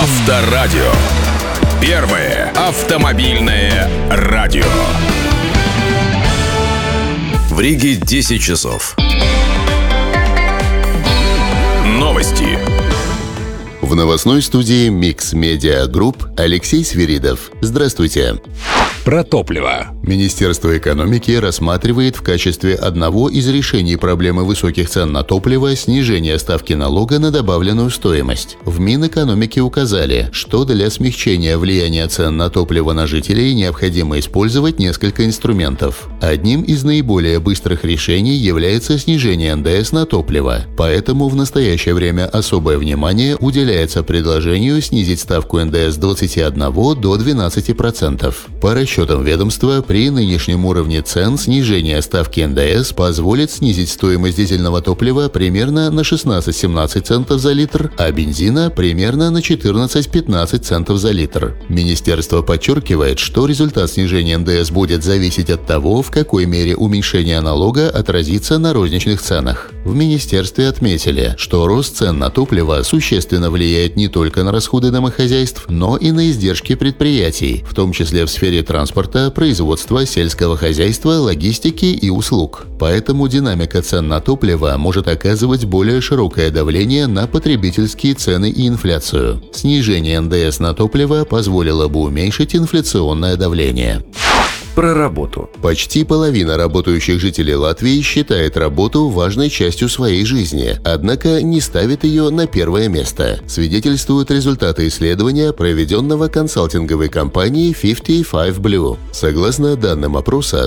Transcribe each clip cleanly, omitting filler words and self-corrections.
Авторадио. Первое автомобильное радио. В Риге 10 часов. Новости. В новостной студии Mix Media Group Алексей Свиридов. Здравствуйте. Про топливо. Министерство экономики рассматривает в качестве одного из решений проблемы высоких цен на топливо снижение ставки налога на добавленную стоимость. В Минэкономики указали, что для смягчения влияния цен на топливо на жителей необходимо использовать несколько инструментов. Одним из наиболее быстрых решений является снижение НДС на топливо. Поэтому в настоящее время особое внимание уделяется предложению снизить ставку НДС с 21 до 12%. По расчетам ведомства, при нынешнем уровне цен снижение ставки НДС позволит снизить стоимость дизельного топлива примерно на 16-17 центов за литр, а бензина примерно на 14-15 центов за литр. Министерство подчеркивает, что результат снижения НДС будет зависеть от того, в какой мере уменьшение налога отразится на розничных ценах. В министерстве отметили, что рост цен на топливо существенно влияет не только на расходы домохозяйств, но и на издержки предприятий, в том числе в сфере транспорта, производства, сельского хозяйства, логистики и услуг. Поэтому динамика цен на топливо может оказывать более широкое давление на потребительские цены и инфляцию. Снижение НДС на топливо позволило бы уменьшить инфляционное давление. Про работу. Почти половина работающих жителей Латвии считает работу важной частью своей жизни, однако не ставит ее на первое место, свидетельствуют результаты исследования, проведенного консалтинговой компанией 55 Blue. Согласно данным опроса,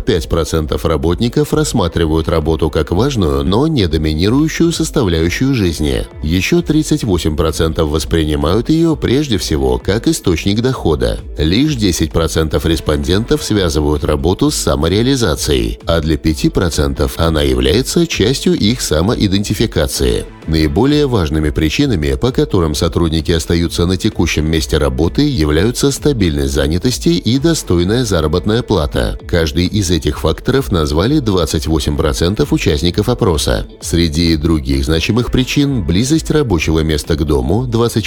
45% работников рассматривают работу как важную, но не доминирующую составляющую жизни. Еще 38% воспринимают ее прежде всего как источник дохода. Лишь 10% респондентов связывают работу с самореализацией, а для 5% она является частью их самоидентификации. Наиболее важными причинами, по которым сотрудники остаются на текущем месте работы, являются стабильность занятости и достойная заработная плата. Каждый из этих факторов назвали 28% участников опроса. Среди других значимых причин – близость рабочего места к дому –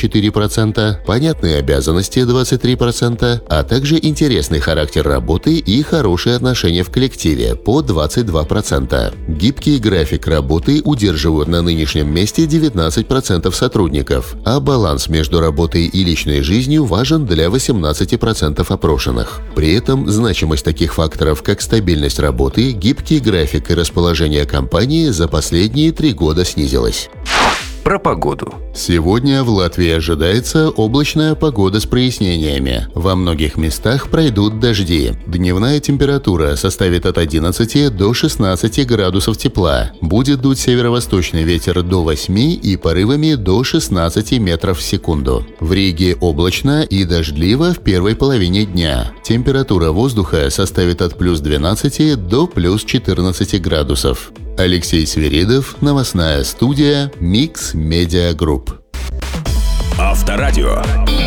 24%, понятные обязанности – 23%, а также интересный характер работы и хорошие отношения в коллективе – по 22%. Гибкий график работы удерживают на нынешнем месте 19% сотрудников, а баланс между работой и личной жизнью важен для 18% опрошенных. При этом значимость таких факторов, как стабильность работы, гибкий график и расположение компании за последние 3 года снизилась. Про погоду. Сегодня в Латвии ожидается облачная погода с прояснениями. Во многих местах пройдут дожди. Дневная температура составит от 11 до 16 градусов тепла. Будет дуть северо-восточный ветер до 8 и порывами до 16 метров в секунду. В Риге облачно и дождливо в первой половине дня. Температура воздуха составит от плюс 12 до плюс 14 градусов. Алексей Свиридов, новостная студия Mix Media Group. Авторадио.